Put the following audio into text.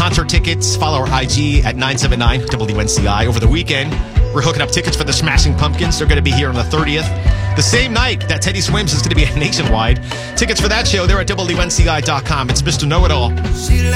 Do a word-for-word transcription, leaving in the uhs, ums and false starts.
concert tickets, follow our I G at nine seven nine W N C I. Over the weekend, we're hooking up tickets for the Smashing Pumpkins. They're going to be here on the thirtieth. The same night that Teddy Swims is going to be at Nationwide. Tickets for that show, they're at W N C I dot com. It's Mister Know-It-All.